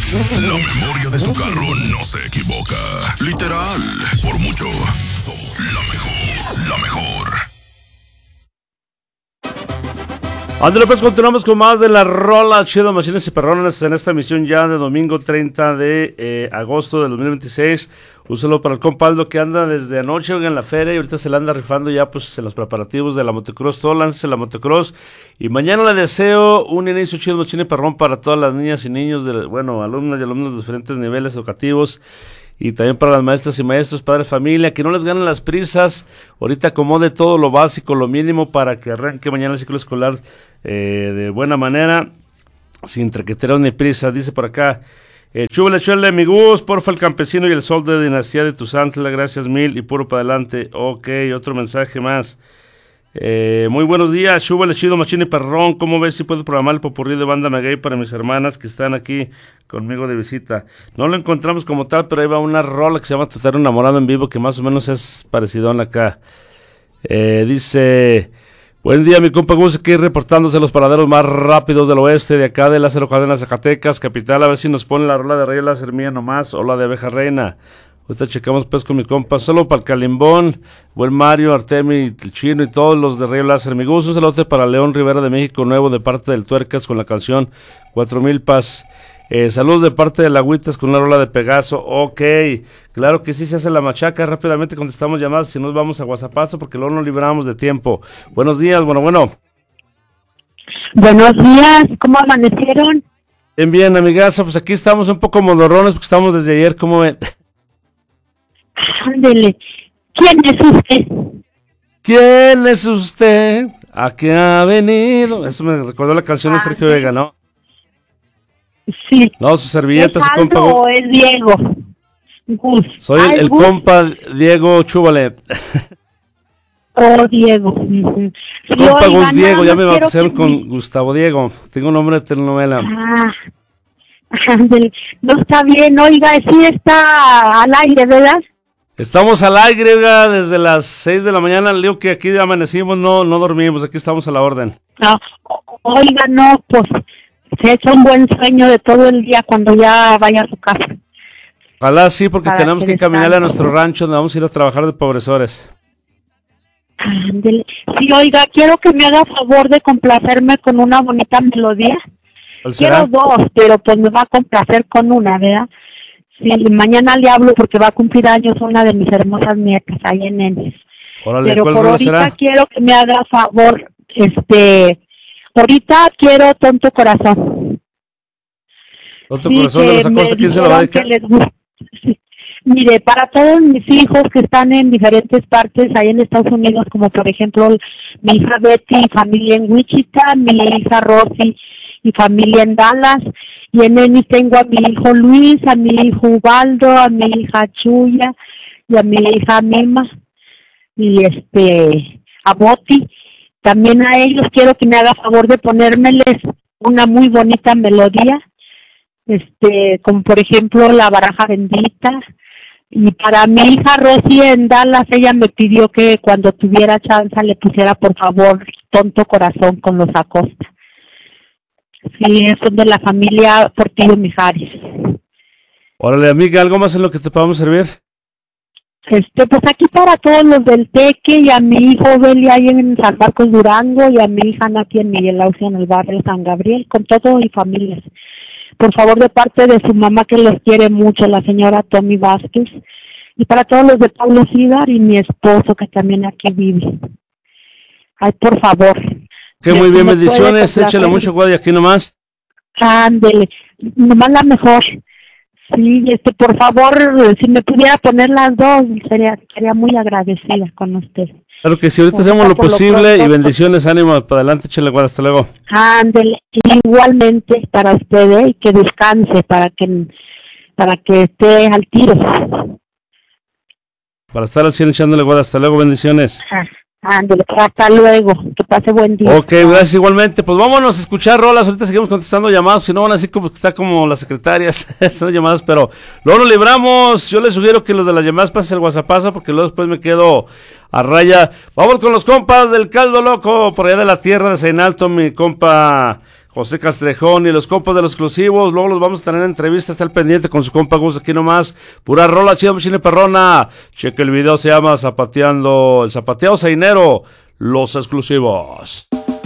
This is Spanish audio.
La memoria de tu carro no se equivoca. Literal, por mucho. La mejor, la mejor. Ándale, pues continuamos con más de la rola chido, machines y perrones en esta emisión ya de domingo 30 de agosto del 2026. Un saludo para el compa Aldo que anda desde anoche en la feria y ahorita se la anda rifando ya pues en los preparativos de la motocross. Todo lance la motocross y mañana le deseo un inicio chido, machín y perrón para todas las niñas y niños, alumnas y alumnos de diferentes niveles educativos. Y también para las maestras y maestros, padres de familia, que no les ganen las prisas. Ahorita acomode todo lo básico, lo mínimo, para que arranque mañana el ciclo escolar de buena manera, sin traqueteros ni prisas. Dice por acá, chúbele, mi Gus, porfa, el campesino y el sol de dinastía de Tuzantla, gracias mil y puro para adelante. Ok, otro mensaje más. Muy buenos días, chúbale chido, machín y perrón. ¿Cómo ves si puedo programar el popurrí de Banda Maguey para mis hermanas que están aquí conmigo de visita? No lo encontramos como tal, pero ahí va una rola que se llama Tutero Enamorado en Vivo, que más o menos es parecido a acá. Dice, buen día mi compa Gus, aquí reportándose los paraderos más rápidos del oeste, de acá de Lázaro Cárdenas, Zacatecas, capital, a ver si nos pone la rola de Rey Láser mía nomás, o la de Abeja Reina. Ahorita checamos pues con mis compas, solo para el Calimbón, buen Mario, Artemi, el Chino y todos los de Río Láser. Mi gusto, un saludo para León Rivera de México Nuevo de parte del Tuercas con la canción 4000 Paz. Saludos de parte de la Agüitas con una rola de Pegaso. Ok, claro que sí se hace la machaca, rápidamente contestamos llamadas, si nos vamos a Guasapazo porque luego nos libramos de tiempo. Buenos días, bueno. Buenos días, ¿cómo amanecieron? Bien, amigaza, pues aquí estamos un poco modorrones porque estamos desde ayer, ¿cómo ven? Ándele. ¿Quién es usted? ¿Quién es usted? ¿A qué ha venido? Eso me recordó la canción de Sergio Vega, ¿no? Sí. No, su servilleta, ¿Es su compa. Aldo o es Diego? Gus. Soy el Gus. compa Diego Chúbale. Oh, Diego. Uh-huh. Sí, Compa oiga, Gus Diego, ya me quiero bautizaron que con Gustavo Diego. Tengo un nombre de telenovela. Ándele. No está bien, oiga, sí está al aire, ¿verdad? Estamos al aire, oiga, desde las 6 de la mañana. Le digo que aquí amanecimos, no dormimos, aquí estamos a la orden. No, oiga, no, pues se echa un buen sueño de todo el día cuando ya vaya a su casa. Ojalá sí, porque Para tenemos que caminarle a nuestro rancho donde vamos a ir a trabajar de pobresores. Ándele. Sí, oiga, quiero que me haga favor de complacerme con una bonita melodía. ¿Cuál será? Quiero dos, pero pues me va a complacer con una, ¿verdad? Sí, mañana le hablo porque va a cumplir años una de mis hermosas nietas ahí en Ennis. Órale, Pero ¿cuál por rola ahorita será? quiero que me haga favor, ahorita quiero Tonto Corazón. Otro Sí, corazón de que los Acosta, me ¿quién se lo va a dijeron dedicar? que les gusta. Sí. Mire, para todos mis hijos que están en diferentes partes ahí en Estados Unidos, como por ejemplo mi hija Betty, familia en Wichita, mi hija Rosy y familia en Dallas, y en Ennis tengo a mi hijo Luis, a mi hijo Ubaldo, a mi hija Chuya y a mi hija Mima y a Boti. También a ellos quiero que me haga favor de ponérmeles una muy bonita melodía, como por ejemplo La Baraja Bendita. Y para mi hija Rosy en Dallas, ella me pidió que cuando tuviera chance le pusiera por favor Tonto Corazón con los Acosta. Sí, son de la familia Portillo Mijares. Órale, amiga, ¿algo más en lo que te podamos servir? Pues aquí para todos los del Teque y a mi hijo Beli ahí en San Marcos Durango y a mi hija Nati en Miguel Ausia en el barrio San Gabriel, con todo y familias. Por favor, de parte de su mamá que los quiere mucho, la señora Tommy Vázquez, y para todos los de Pablo Cidar y mi esposo que también aquí vive. Ay, por favor. Que muy bien, bendiciones, échale mucho guay aquí nomás. Ándele, nomás la mejor. Sí, por favor, si me pudiera poner las dos, sería muy agradecida con usted. Claro que sí, ahorita hacemos lo posible y bendiciones, ánimo, para adelante, échale guay, hasta luego. Ándele, igualmente para usted, y que descanse, para que esté al tiro. Para estar al 100 echándole guay, hasta luego, bendiciones. Ándale, hasta luego, que pase buen día. Ok, gracias igualmente. Pues vámonos a escuchar rolas, ahorita seguimos contestando llamadas, si no van así como que está como las secretarias, son llamadas, pero luego nos libramos. Yo les sugiero que los de las llamadas pasen el WhatsApp porque luego después me quedo a raya. Vamos con los compas del Caldo Loco, por allá de la tierra de Sainalto, mi compa José Castrejón y los compas de los exclusivos. Luego los vamos a tener en entrevista. Está al pendiente con su compa Gus aquí nomás. Pura rola chida, machine perrona. Cheque el video, se llama Zapateando, el zapateado sainero. Los exclusivos.